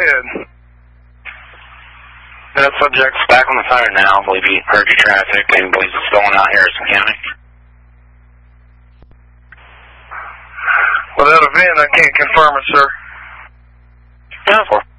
ahead. That subject's back on the phone now. I believe he heard your traffic and believes it's going out Harrison County. Well, that event, I can't confirm it, sir. Yeah, of course.